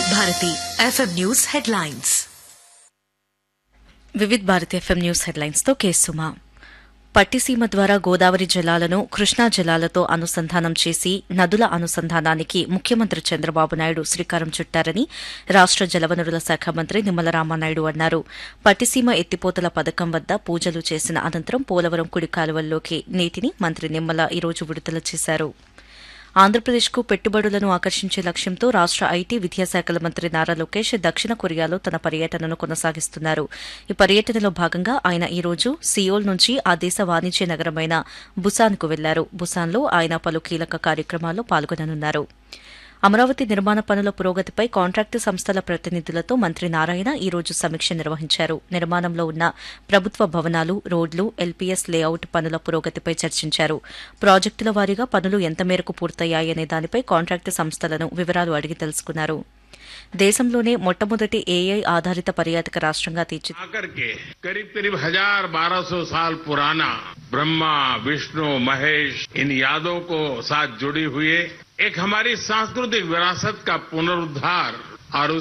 Bharati FM news headlines. Vividh Bharati FM news headlines తో కేసుమా. పట్టిసీమ ద్వారా గోదావరి జలాలను కృష్ణా జలాలతో అనుసంధానం చేసి నదుల అనుసంధానానికి ముఖ్యమంత్రి చంద్రబాబు నాయుడు శ్రీకారం చుట్టారని రాష్ట జలవనరుల శాఖ మంత్రి నిమ్మల రామానాయుడు అన్నారు. పట్టిసీమ ఎత్తిపోతల పథకం వద్ద పూజలు చేసిన అనంతరం పోలవరం కుడి కాలువల్లోకి నీటిని మంత్రి నిమ్మల ఈరోజు విడుదల చేశారు. ఆంధ్రప్రదేశ్కు పెట్టుబడులను ఆకర్షించే లక్ష్యంతో రాష్ట ఐటీ విద్యాశాఖల మంత్రి నారా లోకేష్ దక్షిణ కొరియాలో తన పర్యటనను కొనసాగిస్తున్నారు. ఈ పర్యటనలో భాగంగా ఆయన ఈ రోజు సియోల్ నుంచి ఆ దేశ వాణిజ్య నగరమైన బుసాన్కు వెళ్లారు. బుసాన్లో ఆయన పలు కీలక కార్యక్రమాల్లో పాల్గొననున్నారు. అమరావతి నిర్మాణ పనుల పురోగతిపై కాంట్రాక్టు సంస్థల ప్రతినిధులతో మంత్రి నారాయణ ఈ రోజు సమీక్ష నిర్వహించారు. నిర్మాణంలో ఉన్న ప్రభుత్వ భవనాలు, రోడ్లు, ఎల్పీఎస్ లేఅవుట్ పనుల పురోగతిపై చర్చించారు. ప్రాజెక్టుల వారీగా పనులు ఎంత మేరకు పూర్తయ్యాయనే దానిపై కాంట్రాక్టు సంస్థలను వివరాలు అడిగి తెలుసుకున్నారు. దేశంలోనే మొట్టమొదటి ఏఐ ఆధారిత పర్యాటక రాష్ట్రంగా करीब 1200 साल पुराना ब्रह्मा, विष्णु, महेश इन यादों को साथ जुड़ी हुई एक हमारी सांस्कृतिक विरासत का पुनरुद्धार और